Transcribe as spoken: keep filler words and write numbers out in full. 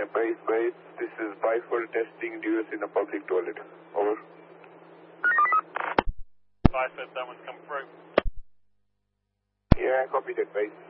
Base, base. This is Byford testing D U S in a public toilet. Over. Five said someone's come through. Yeah, copy that, base.